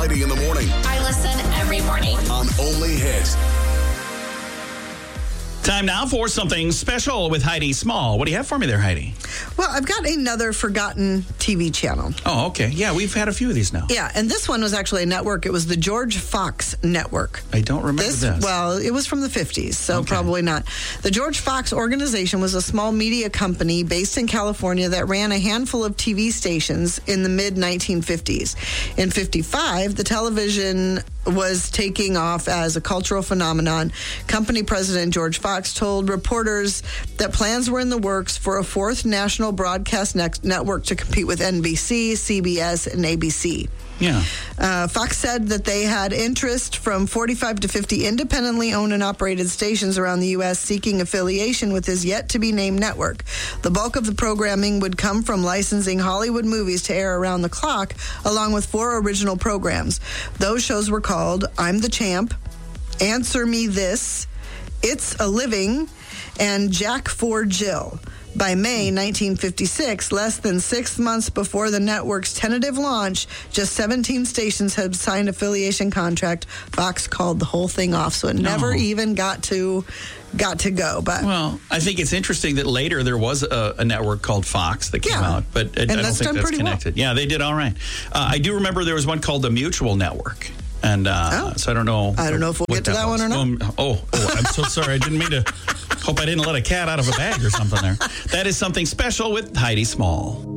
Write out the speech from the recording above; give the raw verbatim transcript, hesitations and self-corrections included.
Heidi in the morning. I listen every morning. On Only Hit. Time now for something special with Heidi Small. What do you have for me there, Heidi? Well, I've got another forgotten T V channel. Oh, okay. Yeah, we've had a few of these now. Yeah, and this one was actually a network. It was the George Fox Network. I don't remember this. this. Well, it was from the fifties, so Okay. probably not. The George Fox organization was a small media company based in California that ran a handful of T V stations in the mid nineteen fifties. In fifty-five, the television was taking off as a cultural phenomenon. Company president George Fox told reporters that plans were in the works for a fourth national broadcast ne- network to compete with N B C, C B S, and A B C. Yeah. Uh, Fox said that they had interest from forty-five to fifty independently owned and operated stations around the U S seeking affiliation with his yet-to-be-named network. The bulk of the programming would come from licensing Hollywood movies to air around the clock, along with four original programs. Those shows were called I'm the Champ, Answer Me This, It's a Living, and Jack for Jill. By May nineteen fifty-six, less than six months before the network's tentative launch, just seventeen stations had signed affiliation contract. Fox called the whole thing off, so it No. never even got to got to go. But Well, I think it's interesting that later there was a, a network called Fox that came Yeah. out, but it, And I don't that's think done that's pretty well. connected. Yeah, they did all right. Uh, I do remember there was one called the Mutual Network. And uh, Oh. so I don't know. I don't know if we'll what get to that one was. or not. Um, oh, oh, I'm so sorry. I didn't mean to. Hope I didn't let a cat out of a bag or something there. That is something special with Heidi Small.